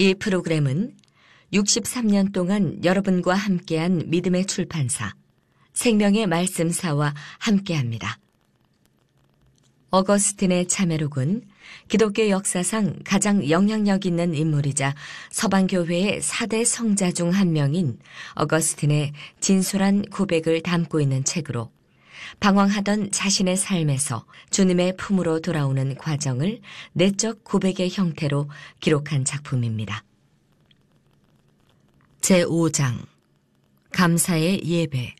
이 프로그램은 63년 동안 여러분과 함께한 믿음의 출판사, 생명의 말씀사와 함께합니다. 어거스틴의 자매록은 기독교 역사상 가장 영향력 있는 인물이자 서방교회의 4대 성자 중 한 명인 어거스틴의 진솔한 고백을 담고 있는 책으로 방황하던 자신의 삶에서 주님의 품으로 돌아오는 과정을 내적 고백의 형태로 기록한 작품입니다. 제5장 감사의 예배.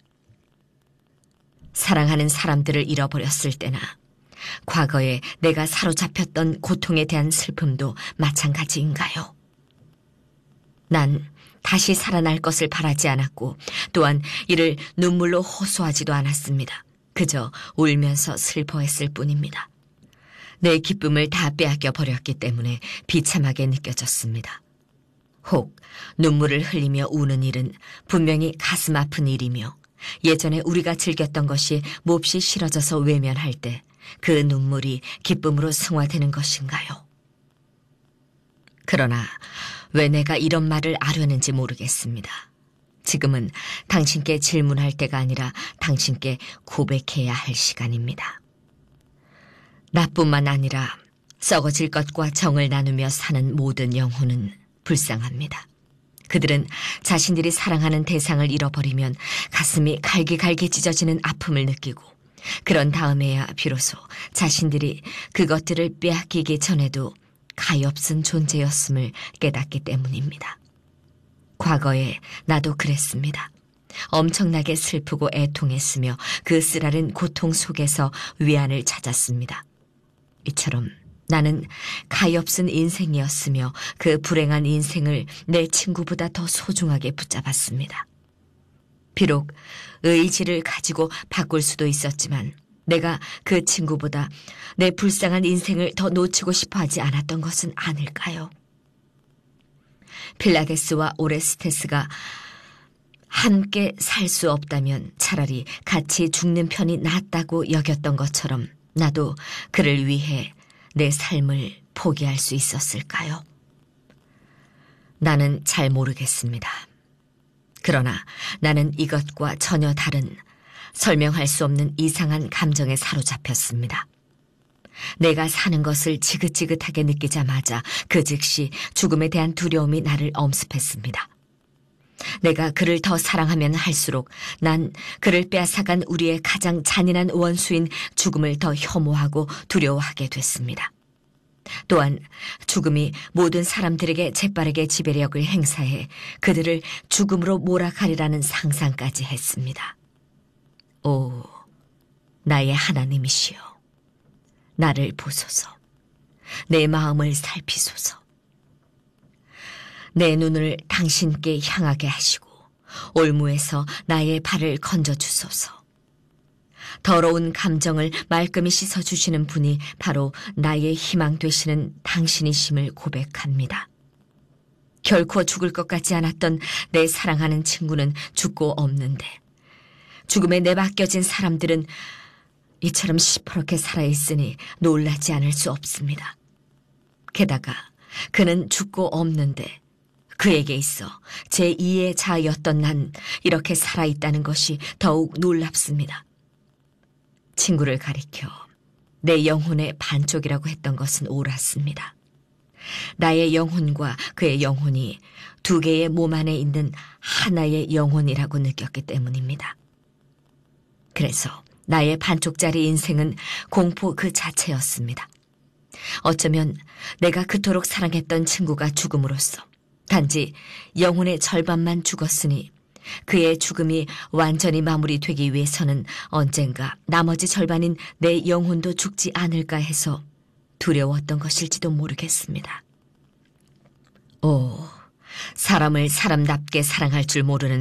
사랑하는 사람들을 잃어버렸을 때나 과거에 내가 사로잡혔던 고통에 대한 슬픔도 마찬가지인가요? 난 다시 살아날 것을 바라지 않았고 또한 이를 눈물로 호소하지도 않았습니다. 그저 울면서 슬퍼했을 뿐입니다. 내 기쁨을 다 빼앗겨 버렸기 때문에 비참하게 느껴졌습니다. 혹 눈물을 흘리며 우는 일은 분명히 가슴 아픈 일이며 예전에 우리가 즐겼던 것이 몹시 싫어져서 외면할 때 그 눈물이 기쁨으로 승화되는 것인가요? 그러나 왜 내가 이런 말을 아려는지 모르겠습니다. 지금은 당신께 질문할 때가 아니라 당신께 고백해야 할 시간입니다. 나뿐만 아니라 썩어질 것과 정을 나누며 사는 모든 영혼은 불쌍합니다. 그들은 자신들이 사랑하는 대상을 잃어버리면 가슴이 갈기갈기 찢어지는 아픔을 느끼고 그런 다음에야 비로소 자신들이 그것들을 빼앗기기 전에도 가엾은 존재였음을 깨닫기 때문입니다. 과거에 나도 그랬습니다. 엄청나게 슬프고 애통했으며 그 쓰라린 고통 속에서 위안을 찾았습니다. 이처럼 나는 가엾은 인생이었으며 그 불행한 인생을 내 친구보다 더 소중하게 붙잡았습니다. 비록 의지를 가지고 바꿀 수도 있었지만 내가 그 친구보다 내 불쌍한 인생을 더 놓치고 싶어 하지 않았던 것은 아닐까요? 필라데스와 오레스테스가 함께 살 수 없다면 차라리 같이 죽는 편이 낫다고 여겼던 것처럼 나도 그를 위해 내 삶을 포기할 수 있었을까요? 나는 잘 모르겠습니다. 그러나 나는 이것과 전혀 다른 설명할 수 없는 이상한 감정에 사로잡혔습니다. 내가 사는 것을 지긋지긋하게 느끼자마자 그 즉시 죽음에 대한 두려움이 나를 엄습했습니다. 내가 그를 더 사랑하면 할수록 난 그를 빼앗아간 우리의 가장 잔인한 원수인 죽음을 더 혐오하고 두려워하게 됐습니다. 또한 죽음이 모든 사람들에게 재빠르게 지배력을 행사해 그들을 죽음으로 몰아가리라는 상상까지 했습니다. 오, 나의 하나님이시여, 나를 보소서, 내 마음을 살피소서. 내 눈을 당신께 향하게 하시고 올무에서 나의 발을 건져주소서. 더러운 감정을 말끔히 씻어주시는 분이 바로 나의 희망 되시는 당신이심을 고백합니다. 결코 죽을 것 같지 않았던 내 사랑하는 친구는 죽고 없는데 죽음에 내맡겨진 사람들은 이처럼 시퍼렇게 살아있으니 놀라지 않을 수 없습니다. 게다가 그는 죽고 없는데 그에게 있어 제2의 자아였던 난 이렇게 살아있다는 것이 더욱 놀랍습니다. 친구를 가리켜 내 영혼의 반쪽이라고 했던 것은 옳았습니다. 나의 영혼과 그의 영혼이 두 개의 몸 안에 있는 하나의 영혼이라고 느꼈기 때문입니다. 그래서 나의 반쪽짜리 인생은 공포 그 자체였습니다. 어쩌면 내가 그토록 사랑했던 친구가 죽음으로써 단지 영혼의 절반만 죽었으니 그의 죽음이 완전히 마무리되기 위해서는 언젠가 나머지 절반인 내 영혼도 죽지 않을까 해서 두려웠던 것일지도 모르겠습니다. 오, 사람을 사람답게 사랑할 줄 모르는